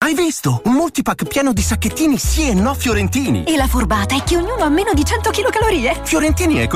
Hai visto? Un multipack pieno di sacchettini sì e no fiorentini. E la furbata è che ognuno ha meno di 100 kcal. Fiorentini è